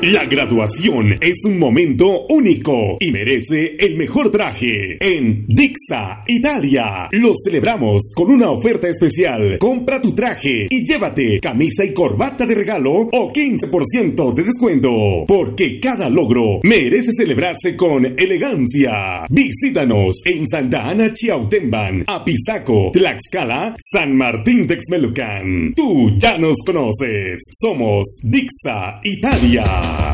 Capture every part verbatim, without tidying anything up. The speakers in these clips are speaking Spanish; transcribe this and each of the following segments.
La graduación es un momento único y merece el mejor traje. En Dixa, Italia, lo celebramos con una oferta especial. Compra tu traje y llévate camisa y corbata de regalo o quince por ciento de descuento. Porque cada logro merece celebrarse con elegancia. Visítanos en Santa Ana, Chiautempan, Apizaco, Tlaxcala, San Martín Texmelucan. Tú ya nos conoces. Somos Dixa, Italia.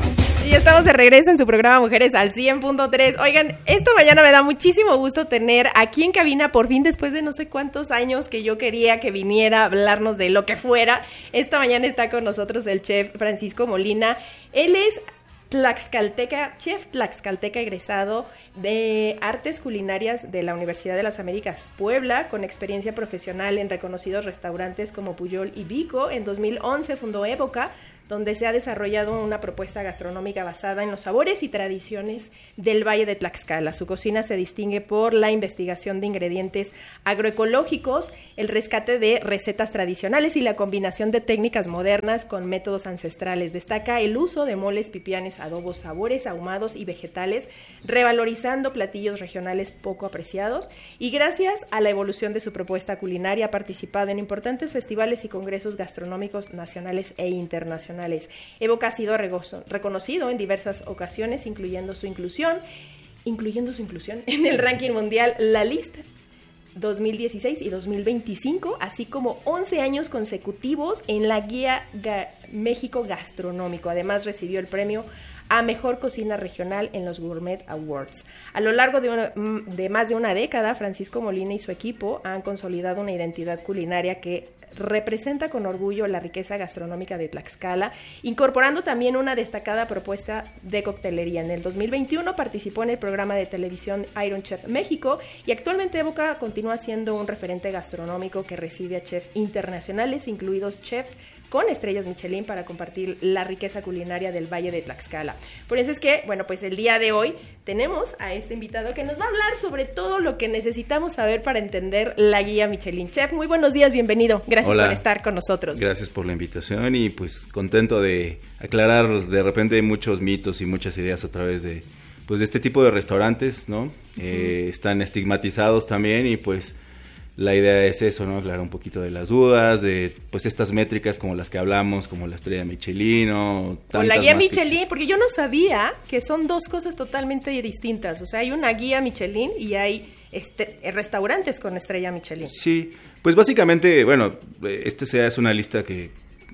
Y estamos de regreso en su programa Mujeres al cien punto tres. Oigan, esta mañana me da muchísimo gusto tener aquí en cabina, por fin, después de no sé cuántos años que yo quería que viniera a hablarnos de lo que fuera. Esta mañana está con nosotros el chef Francisco Molina. Él es tlaxcalteca, chef tlaxcalteca egresado de Artes Culinarias de la Universidad de las Américas Puebla, con experiencia profesional en reconocidos restaurantes como Pujol y Vico. En dos mil once fundó Évoca, donde se ha desarrollado una propuesta gastronómica basada en los sabores y tradiciones del Valle de Tlaxcala. Su cocina se distingue por la investigación de ingredientes agroecológicos, el rescate de recetas tradicionales y la combinación de técnicas modernas con métodos ancestrales. Destaca el uso de moles, pipianes, adobos, sabores ahumados y vegetales, revalorizando platillos regionales poco apreciados, y gracias a la evolución de su propuesta culinaria ha participado en importantes festivales y congresos gastronómicos nacionales e internacionales. Évoca ha sido reconocido en diversas ocasiones, incluyendo su inclusión, incluyendo su inclusión en el ranking mundial La Lista dos mil dieciséis y dos mil veinticinco, así como once años consecutivos en la Guía Ga- México Gastronómico. Además, recibió el premio a Mejor Cocina Regional en los Gourmet Awards. A lo largo de, una, de más de una década, Francisco Molina y su equipo han consolidado una identidad culinaria que representa con orgullo la riqueza gastronómica de Tlaxcala, incorporando también una destacada propuesta de coctelería. En el dos mil veintiuno participó en el programa de televisión Iron Chef México y actualmente Évoca continúa siendo un referente gastronómico que recibe a chefs internacionales, incluidos chefs con estrellas Michelin, para compartir la riqueza culinaria del Valle de Tlaxcala. Por eso es que, bueno, pues el día de hoy tenemos a este invitado que nos va a hablar sobre todo lo que necesitamos saber para entender la guía Michelin. Chef, muy buenos días, bienvenido. Gracias Hola. por estar con nosotros. Gracias por la invitación y pues contento de aclarar de repente muchos mitos y muchas ideas a través de, pues, de este tipo de restaurantes, ¿no? Uh-huh. Eh, están estigmatizados también y pues la idea es eso, ¿no? Aclarar un poquito de las dudas, de pues estas métricas como las que hablamos, como la estrella Michelin o O la guía Michelin, porque yo no sabía que son dos cosas totalmente distintas. O sea, hay una guía Michelin y hay este, restaurantes con estrella Michelin. Sí, pues básicamente, bueno, esta sea es una lista que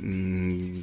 mmm,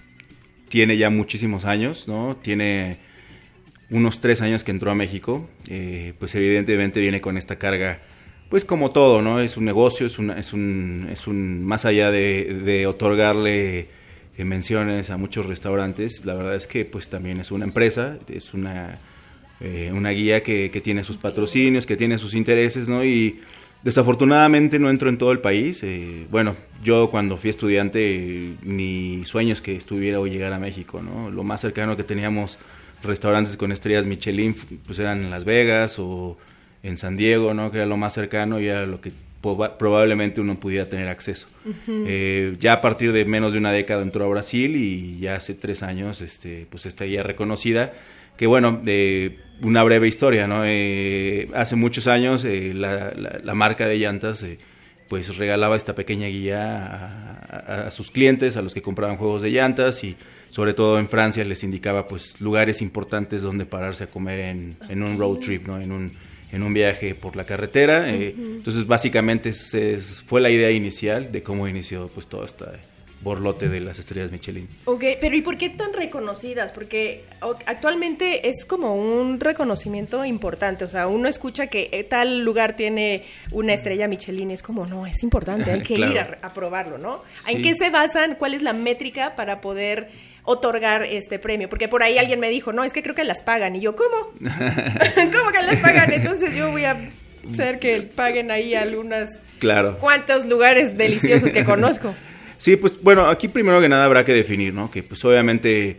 tiene ya muchísimos años, ¿no? Tiene unos tres años que entró a México, eh, pues evidentemente viene con esta carga. Pues como todo, ¿no? Es un negocio, es, una, es, un, es un... Más allá de, de otorgarle eh, menciones a muchos restaurantes, la verdad es que pues también es una empresa, es una, eh, una guía que, que tiene sus patrocinios, que tiene sus intereses, ¿no? Y desafortunadamente no entro en todo el país. Eh, bueno, yo cuando fui estudiante, ni sueños que estuviera o llegara a México, ¿no? Lo más cercano que teníamos restaurantes con estrellas Michelin, pues eran en Las Vegas o en San Diego, ¿no? Que era lo más cercano y era lo que po- probablemente uno pudiera tener acceso. Uh-huh. Eh, ya a partir de menos de una década entró a Brasil y ya hace tres años, este, pues esta guía reconocida, que bueno, eh, una breve historia, ¿no? Eh, hace muchos años eh, la, la, la marca de llantas eh, pues regalaba esta pequeña guía a, a, a sus clientes, a los que compraban juegos de llantas, y sobre todo en Francia les indicaba pues lugares importantes donde pararse a comer en, en un road trip, ¿no? En un en un viaje por la carretera. Uh-huh. eh, entonces básicamente es, es, fue la idea inicial de cómo inició pues todo este borlote de las estrellas Michelin. Ok, pero ¿y por qué tan reconocidas? Porque actualmente es como un reconocimiento importante, o sea, uno escucha que tal lugar tiene una estrella Michelin y es como, no, es importante, hay que claro. ir a, a probarlo, ¿no? Sí. ¿En qué se basan? ¿Cuál es la métrica para poder otorgar este premio? Porque por ahí alguien me dijo, no, es que creo que las pagan. Y yo, ¿cómo? ¿Cómo que las pagan? Entonces yo voy a hacer que paguen ahí algunas... Claro. ¿Cuántos lugares deliciosos que conozco? Sí, pues bueno, aquí primero que nada habrá que definir, ¿no? Que pues obviamente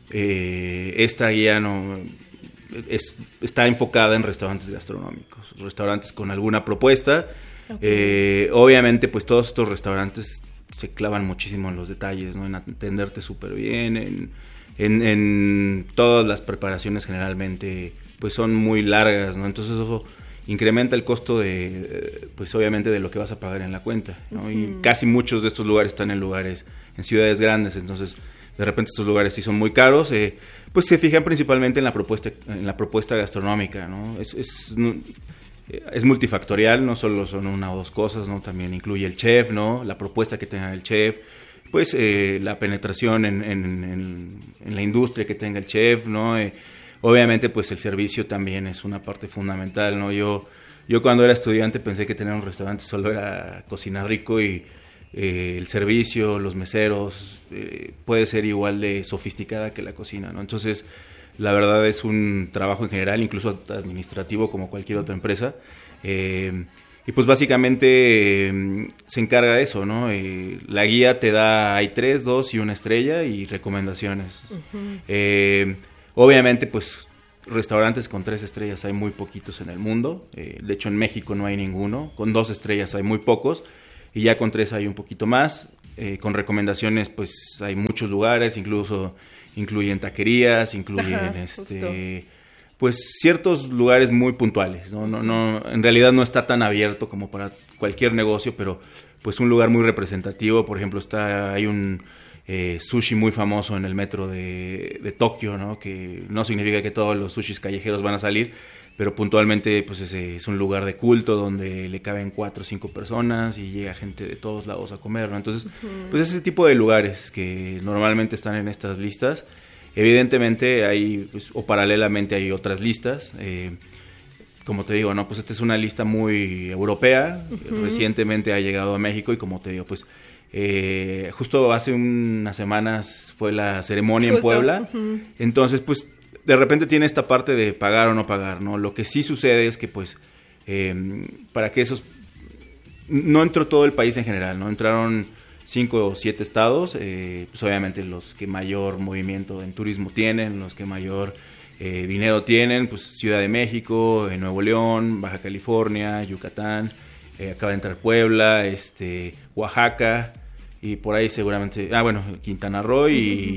eh, esta guía no es, está enfocada en restaurantes gastronómicos, restaurantes con alguna propuesta. Okay. Eh, obviamente pues todos estos restaurantes se clavan muchísimo en los detalles, ¿no? En atenderte súper bien, en en, en todas las preparaciones generalmente pues son muy largas, ¿no? Entonces eso incrementa el costo de, pues obviamente de lo que vas a pagar en la cuenta, ¿no? Uh-huh. Y casi muchos de estos lugares están en lugares, en ciudades grandes, entonces de repente estos lugares sí son muy caros, eh, pues se fijan principalmente en la propuesta, en la propuesta gastronómica, ¿no? Es, es, es multifactorial, no solo son una o dos cosas, ¿no? También incluye el chef, ¿no? La propuesta que tenga el chef, pues eh, la penetración en, en, en, en la industria que tenga el chef, ¿no? Eh, obviamente pues el servicio también es una parte fundamental, ¿no? Yo, yo cuando era estudiante pensé que tener un restaurante solo era cocinar rico y eh, el servicio, los meseros, eh, puede ser igual de sofisticada que la cocina, ¿no? Entonces, la verdad es un trabajo en general, incluso administrativo como cualquier otra empresa, eh, y pues básicamente eh, se encarga de eso, ¿no? Eh, la guía te da, hay tres, dos y una estrella y recomendaciones. Uh-huh. Eh, obviamente, pues restaurantes con tres estrellas hay muy poquitos en el mundo. Eh, de hecho, en México no hay ninguno. Con dos estrellas hay muy pocos. Y ya con tres hay un poquito más. Eh, con recomendaciones, pues hay muchos lugares, incluso incluyen taquerías, incluyen Ajá, este... pues ciertos lugares muy puntuales, ¿no? No, no, en realidad no está tan abierto como para cualquier negocio, pero pues un lugar muy representativo. Por ejemplo, está hay un eh, sushi muy famoso en el metro de, de Tokio, ¿no? Que no significa que todos los sushis callejeros van a salir, pero puntualmente pues ese es un lugar de culto donde le caben cuatro o cinco personas y llega gente de todos lados a comer, ¿no? Entonces, uh-huh. pues ese tipo de lugares que normalmente están en estas listas. Evidentemente hay, pues, o paralelamente hay otras listas, eh, como te digo, no, pues esta es una lista muy europea, uh-huh. recientemente ha llegado a México y como te digo, pues eh, justo hace unas semanas fue la ceremonia justo. en Puebla, uh-huh. entonces pues de repente tiene esta parte de pagar o no pagar, ¿no? Lo que sí sucede es que pues eh, para que esos, no entró todo el país en general, ¿no? Entraron cinco o siete estados, eh, pues obviamente los que mayor movimiento en turismo tienen, los que mayor eh, dinero tienen, pues Ciudad de México, eh, Nuevo León, Baja California, Yucatán, eh, acaba de entrar Puebla, este, Oaxaca y por ahí seguramente, ah bueno, Quintana Roo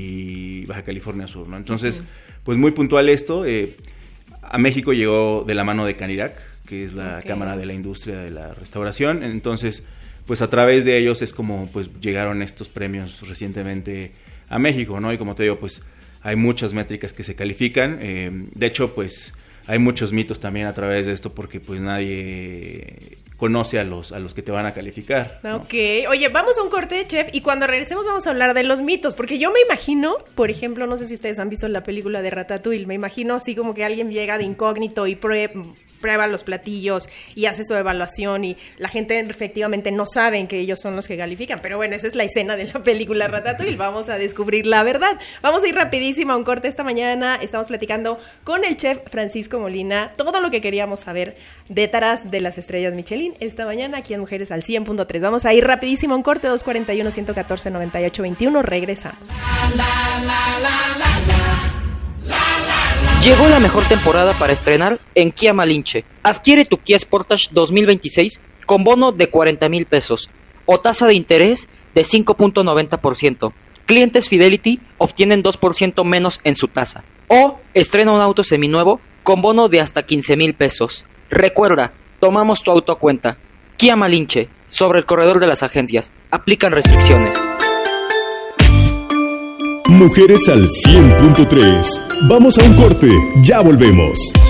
y uh-huh. Baja California Sur, ¿no? Entonces, uh-huh. pues muy puntual esto, eh, a México llegó de la mano de Canirac, que es la okay. Cámara de la Industria de la Restauración, entonces pues a través de ellos es como pues llegaron estos premios recientemente a México, ¿no? Y como te digo, pues hay muchas métricas que se califican, eh, de hecho pues hay muchos mitos también a través de esto porque pues nadie conoce a los a los que te van a calificar, ¿no? Ok, oye, vamos a un corte, chef, y cuando regresemos vamos a hablar de los mitos, porque yo me imagino, por ejemplo, no sé si ustedes han visto la película de Ratatouille, me imagino así como que alguien llega de incógnito y prueba, prueba los platillos y hace su evaluación y la gente efectivamente no saben que ellos son los que califican, pero bueno, esa es la escena de la película Ratatouille, vamos a descubrir la verdad. Vamos a ir rapidísimo a un corte esta mañana, estamos platicando con el chef Francisco Molina, todo lo que queríamos saber detrás de las estrellas Michelin esta mañana aquí en Mujeres al cien punto tres. Vamos a ir rapidísimo a un corte, dos cuarenta y uno, ciento catorce, noventa y ocho veintiuno, regresamos. Llegó la mejor temporada para estrenar en Kia Malinche. Adquiere tu Kia Sportage dos mil veintiséis con bono de cuarenta mil pesos o tasa de interés de cinco punto noventa por ciento. Clientes Fidelity obtienen dos por ciento menos en su tasa. O estrena un auto seminuevo con bono de hasta quince mil pesos. Recuerda, tomamos tu auto a cuenta. Kia Malinche, sobre el corredor de las agencias. Aplican restricciones. Mujeres al cien punto tres. Vamos a un corte, ya volvemos.